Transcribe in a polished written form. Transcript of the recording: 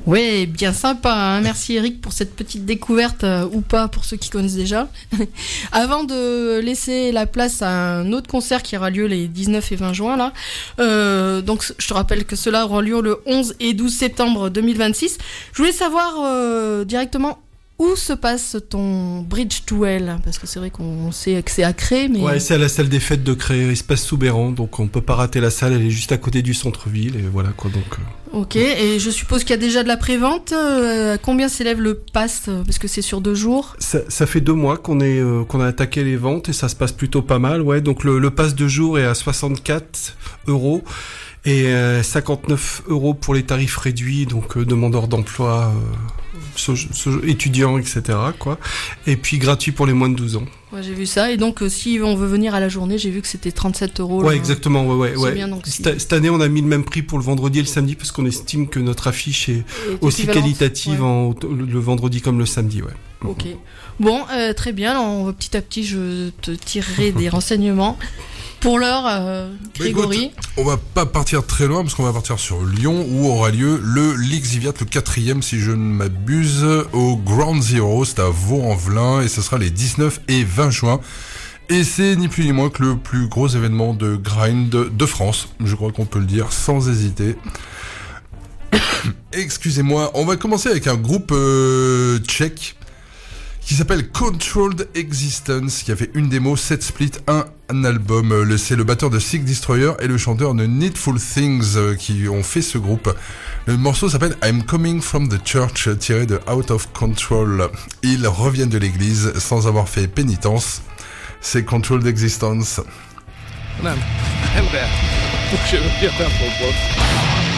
Ouais, bien sympa, hein. Merci Eric pour cette petite découverte, ou pas pour ceux qui connaissent déjà. Avant de laisser la place à un autre concert qui aura lieu les 19 et 20 juin, là, donc je te rappelle que cela aura lieu le 11 et 12 septembre 2026. Je voulais savoir directement où se passe ton Bridge to Hell, parce que c'est vrai qu'on sait que c'est à Cré, mais... Ouais, c'est à la salle des fêtes de Cré, espace Soubéran, donc on peut pas rater la salle, elle est juste à côté du centre-ville, et voilà quoi, donc... Ok, et je suppose qu'il y a déjà de la prévente. Combien s'élève le pass, parce que c'est sur 2 jours? Ça fait 2 mois qu'on a attaqué les ventes, et ça se passe plutôt pas mal, ouais, donc le pass de jour est à 64 €, et 59 € pour les tarifs réduits, donc demandeurs d'emploi, étudiants, etc., quoi. Et puis gratuit pour les moins de 12 ans. Ouais, j'ai vu ça. Et donc, si on veut venir à la journée, j'ai vu que c'était 37 €. Ouais, exactement, ouais. Bien, donc, Cette année, on a mis le même prix pour le vendredi et le samedi, parce qu'on estime que notre affiche est aussi qualitative, ouais. Le vendredi comme le samedi, ouais. Ok. Bon, très bien. Alors, petit à petit, je te tirerai des renseignements. Pour l'heure, Grégory. Écoute, on va pas partir très loin parce qu'on va partir sur Lyon où aura lieu le Lixiviat, le 4e si je ne m'abuse, au Ground Zero, c'est à Vaux-en-Velin et ce sera les 19 et 20 juin. Et c'est ni plus ni moins que le plus gros événement de grind de France, je crois qu'on peut le dire sans hésiter. Excusez-moi, on va commencer avec un groupe tchèque qui s'appelle Controlled Existence, qui a fait une démo, 7 splits, un album. C'est le batteur de Sick Destroyer et le chanteur de Needful Things qui ont fait ce groupe. Le morceau s'appelle I'm Coming from the Church, tiré de Out of Control. Ils reviennent de l'église sans avoir fait pénitence. C'est Controlled Existence. Nem kell. Most jövök, jöttem fogva.